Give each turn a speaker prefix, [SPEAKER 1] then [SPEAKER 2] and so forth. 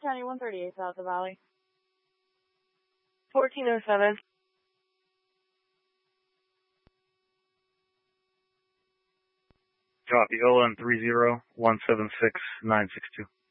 [SPEAKER 1] County 138 South of Valley.
[SPEAKER 2] 1407.
[SPEAKER 3] Copy. OM 30176-962.